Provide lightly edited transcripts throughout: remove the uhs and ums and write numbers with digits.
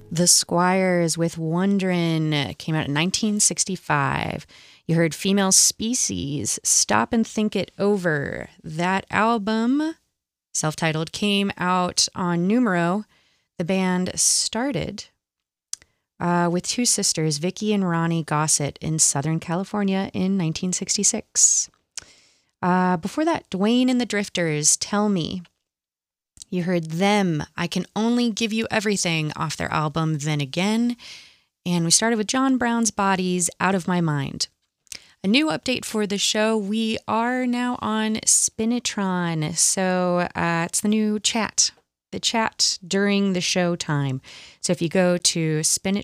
The Squires with Wonderin' came out in 1965. You heard Female Species, Stop and Think It Over. That album, self-titled, came out on Numero. The band started with two sisters, Vicky and Ronnie Gossett, in Southern California in 1966. Before that, Dwayne and the Drifters, Tell Me. You heard Them, I Can Only Give You Everything, off their album Then Again. And we started with John Brown's Bodies, Out of My Mind. A new update for the show. We are now on Spinitron. So it's the new chat. The chat during the show time. So if you go to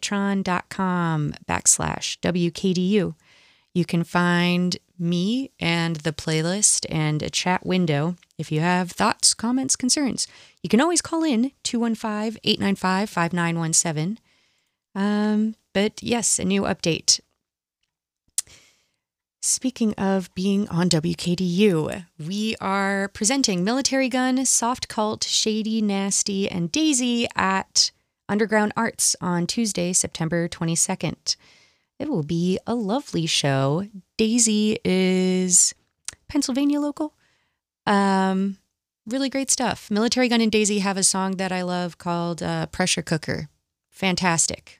spinitron.com/WKDU, you can find me and the playlist and a chat window. If you have thoughts, comments, concerns, you can always call in 215-895-5917. But yes, a new update. Speaking of being on WKDU, we are presenting Military Gun, Soft Cult, Shady, Nasty, and Daisy at Underground Arts on Tuesday, September 22nd. It will be a lovely show. Daisy is Pennsylvania local. Really great stuff. Military Gun and Daisy have a song that I love called Pressure Cooker. Fantastic.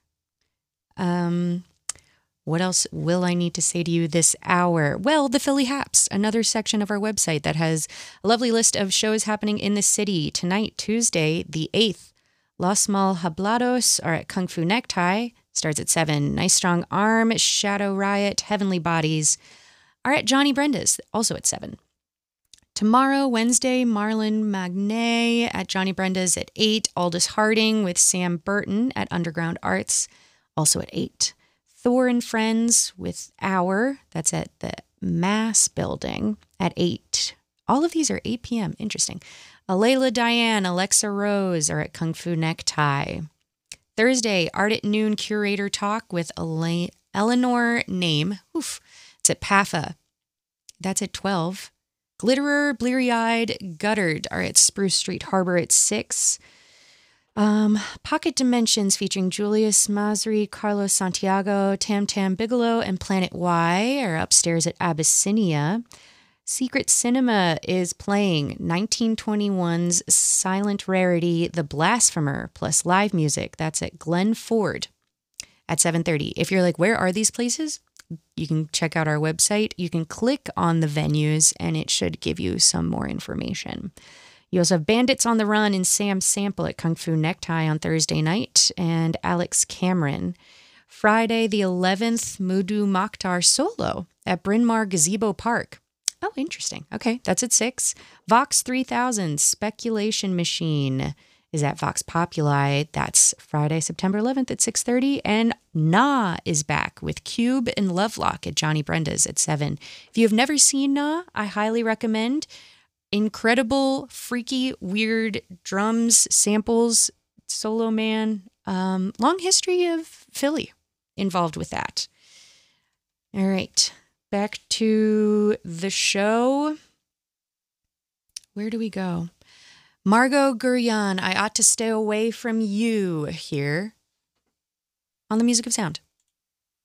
What else will I need to say to you this hour? Well, the Philly Haps, another section of our website that has a lovely list of shows happening in the city. Tonight, Tuesday, the 8th, Los Mal Hablados are at Kung Fu Necktie. Starts at 7. Nice Strong Arm, Shadow Riot, Heavenly Bodies are at Johnny Brenda's, also at 7. Tomorrow, Wednesday, Marlon Magne at Johnny Brenda's at 8. Aldous Harding with Sam Burton at Underground Arts, also at 8. Thor and Friends with Hour, that's at the Mass Building at 8. All of these are 8 p.m. Interesting. Alayla Diane, Alexa Rose are at Kung Fu Necktie. Thursday, Art at Noon Curator Talk with Eleanor Name. Oof. It's at PAFA. That's at 12. Glitterer, Bleary-Eyed, Guttered are at Spruce Street Harbor at 6. Pocket Dimensions featuring Julius Masri, Carlos Santiago, Tam Tam Bigelow, and Planet Y are upstairs at Abyssinia. Secret Cinema is playing 1921's Silent Rarity, The Blasphemer, plus live music. That's at Glen Ford at 7:30. If you're like, where are these places? You can check out our website. You can click on the venues, and it should give you some more information. You also have Bandits on the Run and Sam Sample at Kung Fu Necktie on Thursday night, and Alex Cameron. Friday the 11th, Mudu Mokhtar solo at Bryn Mawr Gazebo Park. Oh, interesting. Okay, that's at 6. Vox 3000, Speculation Machine is at Vox Populi. That's Friday, September 11th at 6:30. And Nah is back with Cube and Lovelock at Johnny Brenda's at 7. If you have never seen Nah, I highly recommend. Incredible, freaky, weird drums, samples, solo man. Long history of Philly involved with that. All right. Back to the show. Where do we go? Margot Guryan, I Ought to Stay Away From You, here on the Music of Sound.